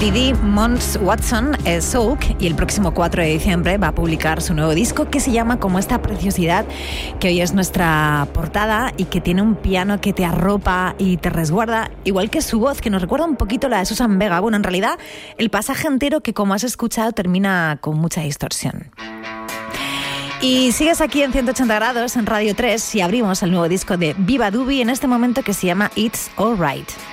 Didi Mons Watson es Soak y el próximo 4 de diciembre va a publicar su nuevo disco que se llama como esta preciosidad que hoy es nuestra portada y que tiene un piano que te arropa y te resguarda, igual que su voz, que nos recuerda un poquito la de Susan Vega. Bueno, en realidad el pasaje entero que, como has escuchado, termina con mucha distorsión. Y sigues aquí en 180 grados en Radio 3 y abrimos el nuevo disco de Viva Dubi en este momento que se llama It's Alright.